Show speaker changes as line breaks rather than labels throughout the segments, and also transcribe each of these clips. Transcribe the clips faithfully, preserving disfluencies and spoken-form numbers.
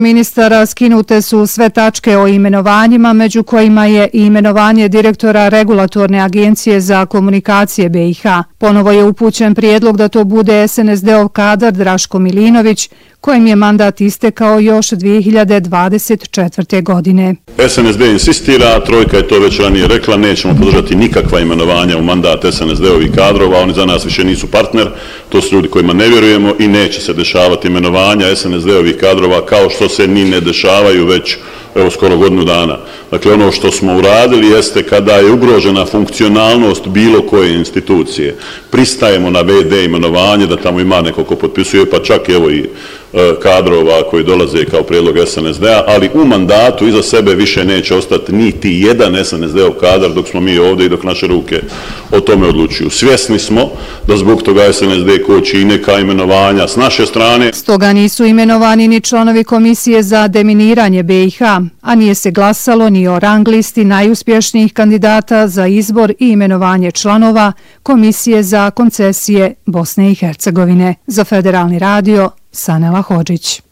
Ministara skinute su sve tačke o imenovanjima, među kojima je i imenovanje direktora Regulatorne agencije za komunikacije B i H. Ponovo je upućen prijedlog da to bude S N S D-ov kadar Draško Milinović, kojem je mandat istekao još dvije hiljade dvadeset četvrte. godine.
S N S D insistira, Trojka je to već ranije rekla, nećemo podržati nikakva imenovanja u mandat S N S D-ovih kadrova, oni za nas više nisu partner, to su ljudi kojima ne vjerujemo i neće se dešavati imenovanja S N S D-ovih kadrova kao što se ni ne dešavaju već evo skoro godinu dana. Dakle, ono što smo uradili jeste kada je ugrožena funkcionalnost bilo koje institucije. Pristajemo na V D imenovanje, da tamo ima neko ko potpisuje, pa čak evo i kadrova koji dolaze kao prijedlog S N S D-a, ali u mandatu iza sebe više neće ostati niti jedan S N S D-ov kadar dok smo mi ovdje i dok naše ruke o tome odlučuju. Svjesni smo da zbog toga S N S D koči i neka imenovanja s naše strane.
Stoga nisu imenovani ni članovi Komisije za deminiranje B i H, a nije se glasalo ni o rang listi najuspješnijih kandidata za izbor i imenovanje članova Komisije za koncesije Bosne i Hercegovine. Za Federalni radio, Sanela Hodžić.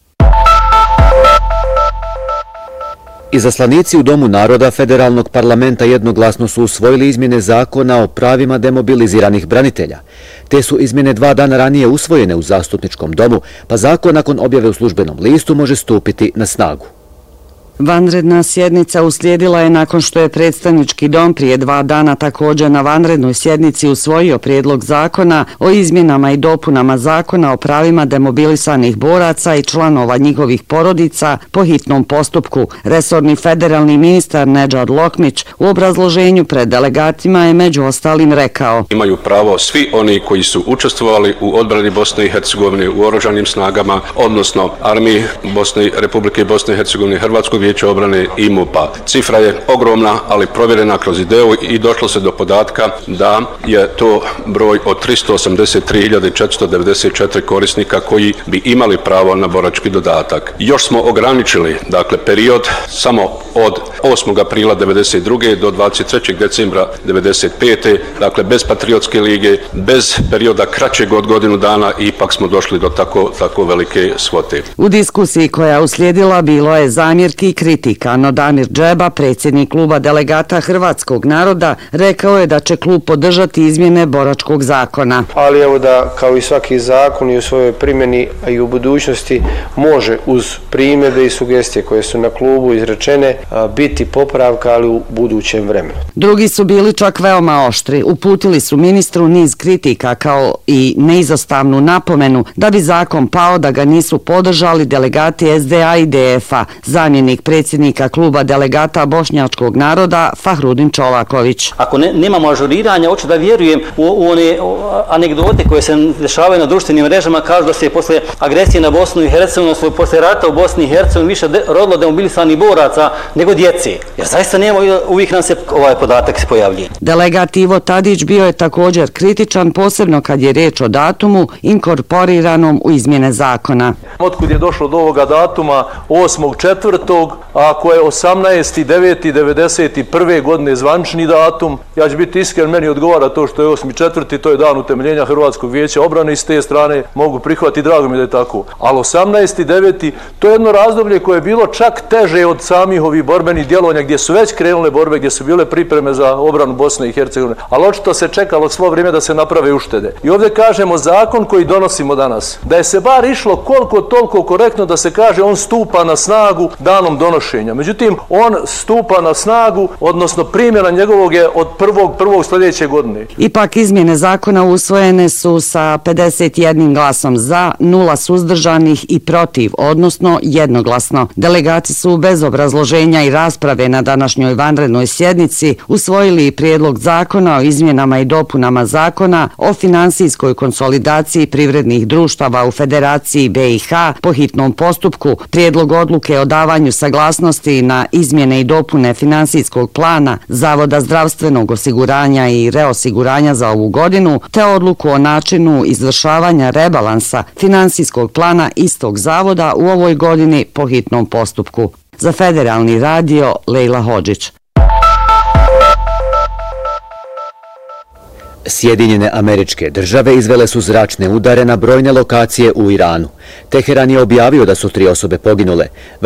Izaslanici u Domu naroda Federalnog parlamenta jednoglasno su usvojili izmjene zakona o pravima demobiliziranih branitelja. Te su izmjene dva dana ranije usvojene u Zastupničkom domu, pa zakon nakon objave u službenom listu može stupiti na snagu.
Vanredna sjednica uslijedila je nakon što je predstavnički dom prije dva dana također na vanrednoj sjednici usvojio prijedlog zakona o izmjenama i dopunama zakona o pravima demobilisanih boraca i članova njihovih porodica po hitnom postupku. Resorni federalni ministar Nedžad Lokmić u obrazloženju pred delegatima je među ostalim rekao:
Imaju pravo svi oni koji su učestvovali u odbrani Bosne i Hercegovine u oružanim snagama, odnosno Armiji Bosne, Republike Bosne i Hercegovine, Hrvatskog vijeća obrane i M U P-a. Cifra je ogromna, ali provjerena kroz ideu i došlo se do podatka da je to broj od tristo osamdeset tri hiljade četiristo devedeset četiri korisnika koji bi imali pravo na borački dodatak. Još smo ograničili, dakle, period samo od osmog aprila devedeset druge do dvadeset trećeg decembra devedeset pete. Dakle, bez Patriotske lige, bez perioda kraćeg od godinu dana, ipak smo došli do tako, tako velike svote.
U diskusiji koja uslijedila bilo je zamjerki i kritika, no Damir Džeba, predsjednik kluba delegata Hrvatskog naroda, rekao je da će klub podržati izmjene boračkog zakona.
Ali evo da kao i svaki zakon i u svojoj primjeni, a i u budućnosti može uz primjedbe i sugestije koje su na klubu izrečene biti popravka, ali u budućem vremenu.
Drugi su bili čak veoma oštri. Uputili su ministru niz kritika kao i neizostavnu napomenu da bi zakon pao da ga nisu podržali delegati S D A i D F-a. Zamjenik predsjednika kluba delegata Bošnjačkog naroda Fahrudin Čolaković.
Ako ne, nemamo ažuriranja, hoću da vjerujem u, u one anegdote koje se dešavaju na društvenim mrežama, kažu da se posle agresije na Bosnu i Hercegovinu, posle rata u Bosni i Hercegovini više de, rodilo demobilisanih boraca nego djece. Jer zaista nema, uvijek nam se ovaj podatak se pojavljuje.
Delegat Ivo Tadić bio je također kritičan, posebno kad je riječ o datumu inkorporiranom u izmjene zakona.
Otkud je došlo do ovoga datuma osmog četvrtog ako je osamnaesti deveti devedeset prve. godine zvančni datum, ja ću biti iskren, meni odgovara to što je osmi četvrti, to je dan utemeljenja Hrvatskog vijeća obrane i s te strane mogu prihvatiti, drago mi da je tako. Ali osamnaesti deveti to je jedno razdoblje koje je bilo čak teže od samih ovih borbenih djelovanja gdje su već krenule borbe, gdje su bile pripreme za obranu Bosne i Hercegovine. Ali očito se čekalo svo vrijeme da se naprave uštede. I ovdje kažemo zakon koji donosimo danas, da je se bar išlo koliko toliko korektno da se kaže on stupa na snagu danom donošenja. Međutim, on stupa na snagu, odnosno primjena njegovog je od prvog prvog sljedeće godine.
Ipak izmjene zakona usvojene su sa pedeset jednim glasom za, nula suzdržanih i protiv, odnosno jednoglasno. Delegati su bez obrazloženja i rasprave na današnjoj vanrednoj sjednici usvojili prijedlog zakona o izmjenama i dopunama zakona o finansijskoj konsolidaciji privrednih društava u Federaciji B i H po hitnom postupku, prijedlog odluke o davanju saglasnosti na izmjene i dopune finansijskog plana Zavoda zdravstvenog osiguranja i reosiguranja za ovu godinu, te odluku o načinu izvršavanja rebalansa finansijskog plana istog zavoda u ovoj godini po hitnom postupku. Za Federalni radio, Lejla Hodžić.
Sjedinjene Američke Države izvele su zračne udare na brojne lokacije u Iranu. Teheran je objavio da su tri osobe poginule.